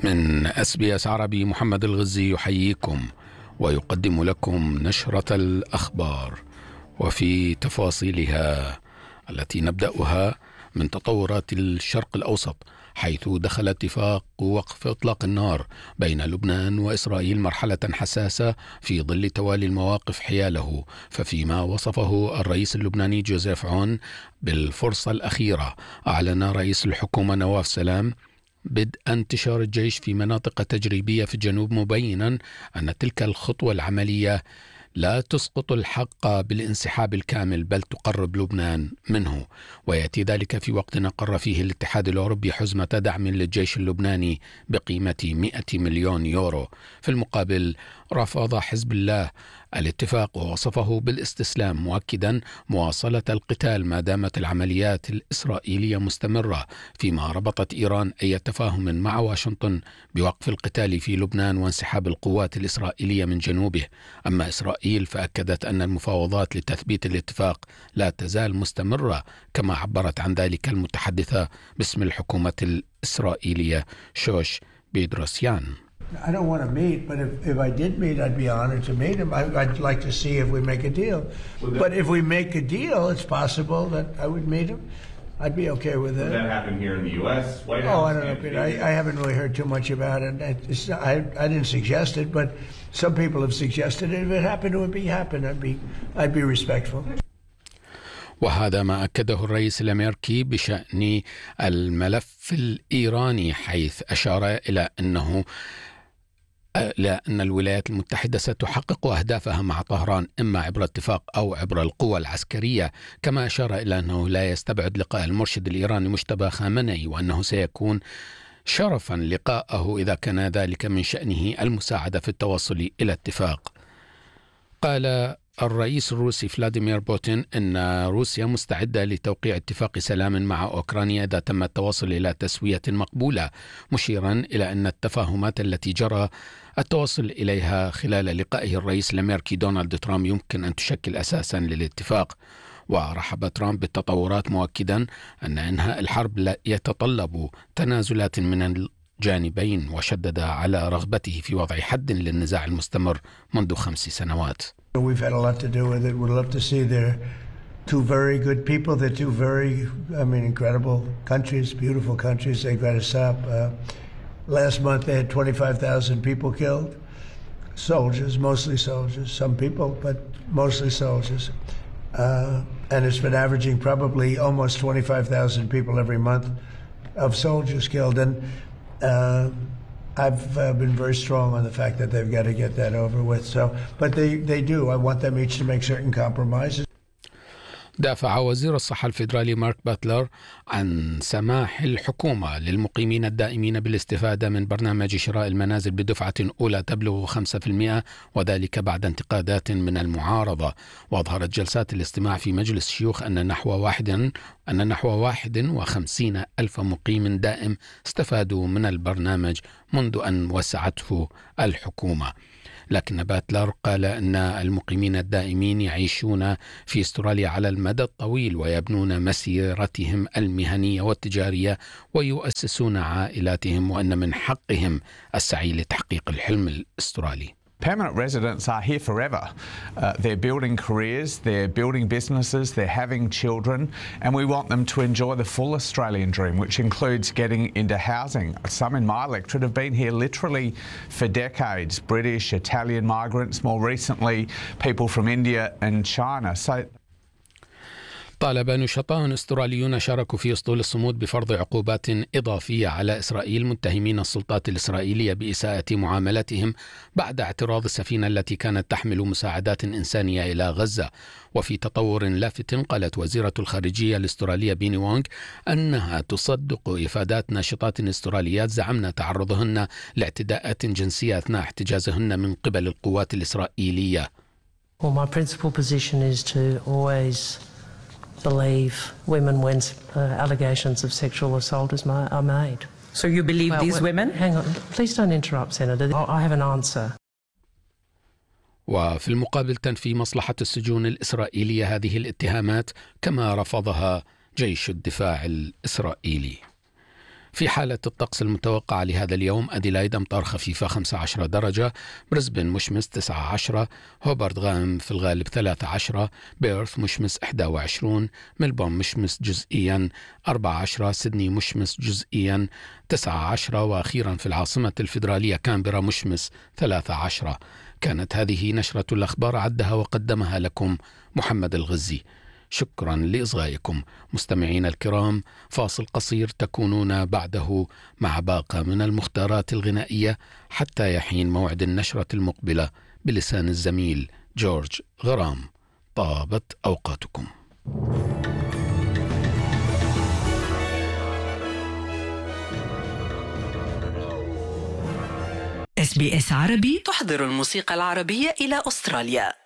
من SBS عربي محمد الغزي يحييكم ويقدم لكم نشرة الأخبار، وفي تفاصيلها التي نبدأها من تطورات الشرق الأوسط، حيث دخل اتفاق وقف إطلاق النار بين لبنان وإسرائيل مرحلة حساسة في ظل توالي المواقف حياله. ففيما وصفه الرئيس اللبناني جوزيف عون بالفرصة الأخيرة، أعلن رئيس الحكومة نواف سلام بدء انتشار الجيش في مناطق تجريبية في الجنوب، مبينا أن تلك الخطوة العملية لا تسقط الحق بالانسحاب الكامل بل تقرب لبنان منه. ويأتي ذلك في وقت أقر فيه الاتحاد الأوروبي حزمة دعم للجيش اللبناني بقيمة 100 مليون يورو. في المقابل رفض حزب الله الاتفاق ووصفه بالاستسلام، مؤكدا مواصلة القتال ما دامت العمليات الإسرائيلية مستمرة، فيما ربطت إيران أي تفاهم مع واشنطن بوقف القتال في لبنان وانسحاب القوات الإسرائيلية من جنوبه. أما إسرائيل فأكدت أن المفاوضات لتثبيت الاتفاق لا تزال مستمرة، كما عبرت عن ذلك المتحدثة باسم الحكومة الإسرائيلية شوش بيدروسيان. I don't want to meet, but if I did meet, I'd be honored to meet him. I'd like to see if we make a deal. But if we make a deal, it's possible that I would meet him. I'd be okay with that. Would that happen here in the U.S.? White House? Oh, I don't know, Peter. I haven't really heard too much about it. I didn't suggest it, but some people have suggested it. If it happened, it would happen. I'd be respectful. وهذا ما أكده الرئيس الأمريكي بشأن الملف الإيراني، حيث أشار إلى أن الولايات المتحدة ستحقق أهدافها مع طهران إما عبر اتفاق أو عبر القوى العسكرية. كما أشار إلى أنه لا يستبعد لقاء المرشد الإيراني مجتبى خامنئي، وأنه سيكون شرفا لقاءه إذا كان ذلك من شأنه المساعدة في التوصل إلى اتفاق. قال الرئيس الروسي فلاديمير بوتين أن روسيا مستعدة لتوقيع اتفاق سلام مع أوكرانيا إذا تم التوصل إلى تسوية مقبولة، مشيرا إلى أن التفاهمات التي جرى التوصل إليها خلال لقائه الرئيس الأمريكي دونالد ترامب يمكن أن تشكل أساسا للاتفاق. ورحب ترامب بالتطورات، مؤكدا أن إنهاء الحرب لا يتطلب تنازلات من الجانبين، وشدد على رغبته في وضع حد للنزاع المستمر منذ 5 سنوات. We've had a lot to do with it. We'd love to see they're two very good people. They're two very, incredible countries, beautiful countries. They've got to stop. Last month they had 25,000 people killed. Soldiers, mostly soldiers. Some people, but mostly soldiers. And it's been averaging probably almost 25,000 people every month of soldiers killed. And I've been very strong on the fact that they've got to get that over with. But they do. I want them each to make certain compromises. دافع وزير الصحة الفيدرالي مارك باتلر عن سماح الحكومة للمقيمين الدائمين بالاستفادة من برنامج شراء المنازل بدفعة أولى تبلغ 5%، وذلك بعد انتقادات من المعارضة. وأظهرت جلسات الاستماع في مجلس الشيوخ أن نحو 51 ألف مقيم دائم استفادوا من البرنامج منذ أن وسعته الحكومة. لكن باتلر قال أن المقيمين الدائمين يعيشون في أستراليا على المدى الطويل، ويبنون مسيرتهم المهنية والتجارية ويؤسسون عائلاتهم، وأن من حقهم السعي لتحقيق الحلم الأسترالي. Permanent residents are here forever. They're building careers, they're building businesses, they're having children, and we want them to enjoy the full Australian dream, which includes getting into housing. Some in my electorate have been here literally for decades. British, Italian migrants, more recently people from India and China. طالب نشطاء استراليون شاركوا في أسطول الصمود بفرض عقوبات إضافية على إسرائيل، متهمين السلطات الإسرائيلية بإساءة معاملتهم بعد اعتراض السفينة التي كانت تحمل مساعدات إنسانية إلى غزة. وفي تطور لافت، قالت وزيرة الخارجية الأسترالية بيني وونغ أنها تصدق إفادات ناشطات استراليات زعمن تعرضهن لاعتداءات جنسية أثناء احتجازهن من قبل القوات الإسرائيلية. Well, my principal position is to always believe women when allegations of sexual assault are made. So you believe these women? Hang on, please don't interrupt, Senator. I have an answer. وفي المقابل تنفي مصلحة السجون الإسرائيلية هذه الاتهامات، كما رفضها جيش الدفاع الإسرائيلي. في حالة الطقس المتوقع لهذا اليوم: أديلايد أمطار خفيفة 15 درجة، بريسبن مشمس 19، هوبارت غائم في الغالب 13، بيرث مشمس 21، ملبورن مشمس جزئيا 14، سيدني مشمس جزئيا 19، وأخيرا في العاصمة الفيدرالية كامبرا مشمس 13. كانت هذه نشرة الأخبار، عدها وقدمها لكم محمد الغزي. شكرا لإصغائكم مستمعين الكرام. فاصل قصير تكونون بعده مع باقة من المختارات الغنائية حتى يحين موعد النشرة المقبلة بلسان الزميل جورج غرام. طابت أوقاتكم. SBS عربي تحضر الموسيقى العربية إلى أستراليا.